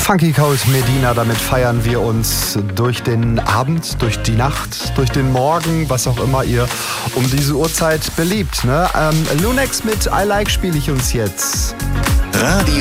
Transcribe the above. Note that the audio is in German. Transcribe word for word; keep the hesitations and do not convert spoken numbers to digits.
Funky Cold Medina, damit feiern wir uns durch den Abend, durch die Nacht, durch den Morgen, was auch immer ihr um diese Uhrzeit beliebt. Ne? Ähm, Lunex mit I Like spiele ich uns jetzt. Radio